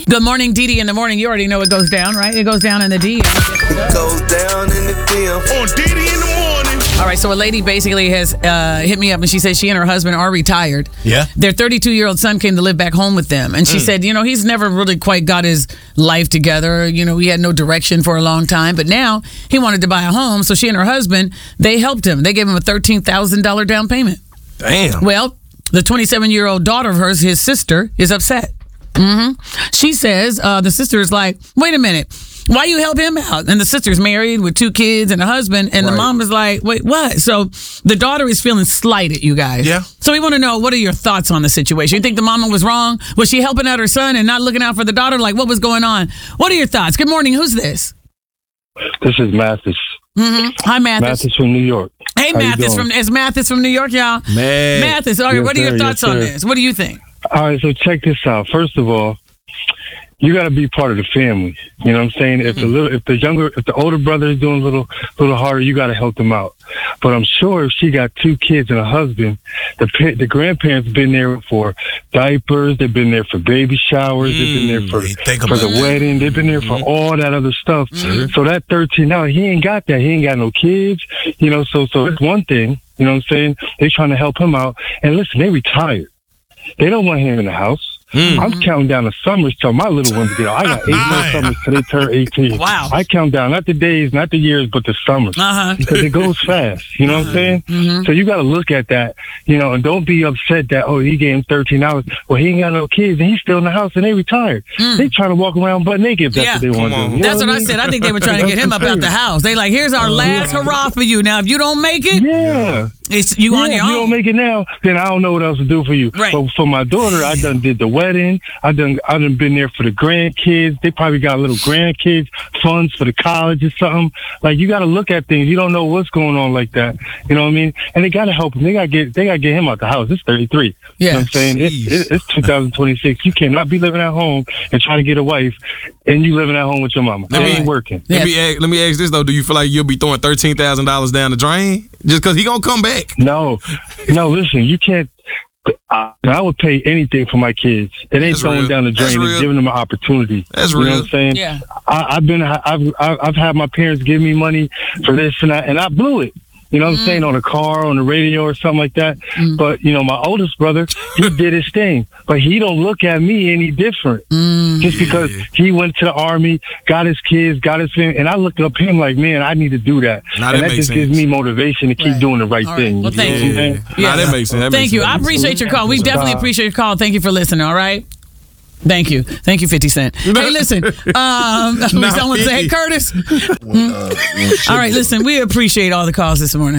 Good morning, Didi in the morning. You already know it goes down, right? It goes down in the DM. It goes down in the DM. On Didi in the morning. All right, so a lady basically has hit me up, and she said she and her husband are retired. Yeah. Their 32-year-old son came to live back home with them, and she said, he's never really quite got his life together. He had no direction for a long time, but now he wanted to buy a home, so she and her husband, they helped him. They gave him a $13,000 down payment. Damn. Well, the 27-year-old daughter of hers, his sister, is upset. She says the sister is like, wait a minute, why you help him out? And the sister's married with 2 kids and a husband, and the mom is like, wait, what? So the daughter is feeling slighted, you guys. Yeah. So we want to know, what are your thoughts on the situation? You think the mama was wrong? Was she helping out her son and not looking out for the daughter? Like, what was going on? What are your thoughts? Good morning. Who's this? This is Mathis. Hi, Mathis. Mathis from New York. Hey, Mathis from New York, y'all. Man. Mathis, all right, Yes, what are your sir, thoughts yes, on sir. this? What do you think? All right, so check this out. First of all, you got to be part of the family. You know what I'm saying? If the older brother is doing a little harder, you got to help them out. But I'm sure if she got 2 kids and a husband, the grandparents been there for diapers, they've been there for baby showers, they've been there for the wedding, they've been there for all that other stuff. So that 13, now he ain't got that. He ain't got no kids. So it's one thing. You know what I'm saying? They trying to help him out. And listen, they retired. They don't want him in the house. I'm counting down the summers till my little ones get out. I got 8 more summers till they turn 18. Wow. I count down, not the days, not the years, but the summers. Because it goes fast. You know what I'm saying? So you got to look at that, and don't be upset that, he gave him $13. Well, he ain't got no kids, and he's still in the house, and they retired. They trying to walk around butt naked if that's what they want to do. You That's know what I said. I think they were trying to get him up out the house. They like, here's our last hurrah for you. Now, if you don't make it, it's you on your own. If you don't make it now, then I don't know what else to do for you. Right. But for my daughter, I done did the wedding. I done been there for the grandkids. They probably got little grandkids funds for the college or something. Like, you got to look at things. You don't know what's going on like that. You know what I mean? And they got to help him. They got to get him out the house. It's 33. Yeah. You know what I'm saying? It's 2026. You cannot be living at home and trying to get a wife and you living at home with your mama. It ain't working. Let me ask this though. Do you feel like you'll be throwing $13,000 down the drain just because he gonna come back? No. Listen, you can't. I would pay anything for my kids. It ain't throwing down the drain. It's giving them an opportunity. That's you real. know what I'm saying? Yeah. I've had my parents give me money for this and that, and I blew it. You know what I'm saying? On a car, on the radio or something like that. But, my oldest brother, he did his thing. But he don't look at me any different. Just because he went to the Army, got his kids, got his family. And I looked up him like, man, I need to do that. And that just gives me motivation to keep doing the right thing. Well, thank you. That makes sense. Thank you. I appreciate your call. We definitely appreciate your call. Thank you for listening, all right? Thank you. Thank you, 50 Cent. Hey, listen. Someone say, hey, Curtis. All right, listen. We appreciate all the calls this morning.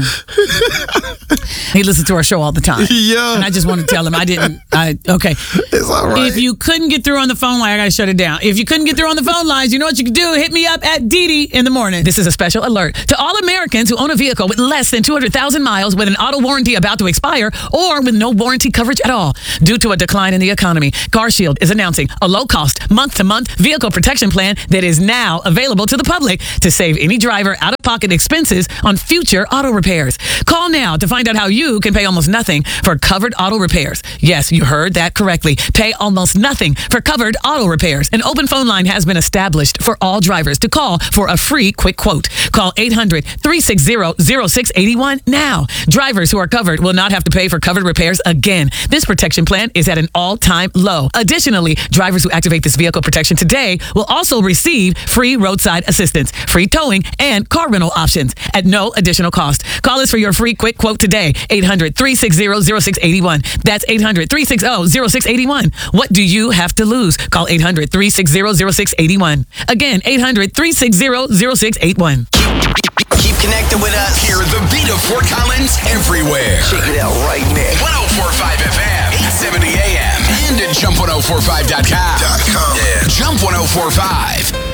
He listens to our show all the time. Yeah. And I just want to tell him okay. It's all right. If you couldn't get through on the phone line, I got to shut it down. If you couldn't get through on the phone lines, you know what you can do? Hit me up at Didi in the morning. This is a special alert to all Americans who own a vehicle with less than 200,000 miles with an auto warranty about to expire or with no warranty coverage at all. Due to a decline in the economy, CarShield is announcing a low-cost, month-to-month vehicle protection plan that is now available to the public to save any driver out-of-pocket expenses on future auto repairs. Call now to find out how you can pay almost nothing for covered auto repairs. Yes, you heard that correctly. Pay almost nothing for covered auto repairs. An open phone line has been established for all drivers to call for a free quick quote. Call 800-360-0681 now. Drivers who are covered will not have to pay for covered repairs again. This protection plan is at an all-time low. Additionally, drivers who activate this vehicle protection today will also receive free roadside assistance, free towing, and car rental options at no additional cost. Call us for your free quick quote today. 800-360-0681. That's 800-360-0681. What do you have to lose? Call 800-360-0681. Again, 800-360-0681. Keep connected with us. Hear the beat of Fort Collins everywhere. Check it out right now. 104.5 FM, 870 AM, and at jump1045.com. .com. Jump 1045.